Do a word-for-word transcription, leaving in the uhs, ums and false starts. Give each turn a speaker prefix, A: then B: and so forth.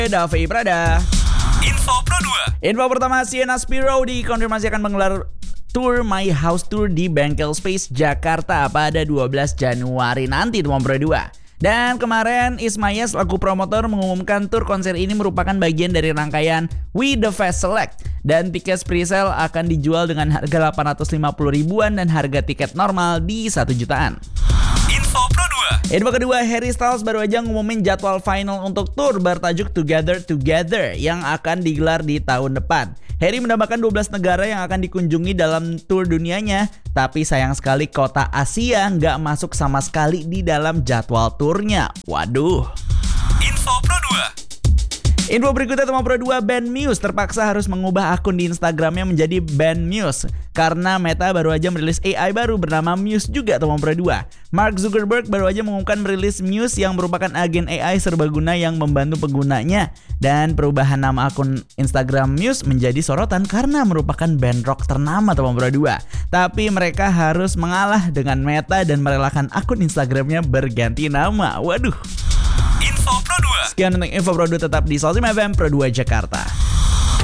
A: Davi Prada.
B: Info Pro dua.
A: Info pertama, Sienna Spiro dikonfirmasi akan menggelar tour My House Tour di Bengkel Space Jakarta pada dua belas Januari nanti, teman Pro dua. Dan kemarin Ismaya selaku promotor mengumumkan tur konser ini merupakan bagian dari rangkaian We The Fest Select. Dan tiket presale akan dijual dengan harga delapan ratus lima puluh ribuan dan harga tiket normal di satu jutaan.
B: Info Pro dua.
A: Info kedua, Harry Styles baru aja ngumumin jadwal final untuk tour bertajuk Together Together yang akan digelar di tahun depan. Harry menambahkan dua belas negara yang akan dikunjungi dalam tour dunianya, tapi sayang sekali kota Asia nggak masuk sama sekali di dalam jadwal turnya. Waduh.
B: Info Pro dua.
A: Info berikutnya, teman Pro dua, band Muse terpaksa harus mengubah akun di Instagramnya menjadi band Muse karena Meta baru aja merilis A I baru bernama Muse juga, teman Pro dua. Mark Zuckerberg baru aja mengumumkan merilis Muse yang merupakan agen A I serbaguna yang membantu penggunanya. Dan perubahan nama akun Instagram Muse menjadi sorotan karena merupakan band rock ternama, teman Pro dua. Tapi mereka harus mengalah dengan Meta dan merelakan akun Instagramnya berganti nama. Waduh.
B: Info Pro dua.
A: Sekian untuk Info Pro dua, tetap di Saltim F M Pro dua Jakarta.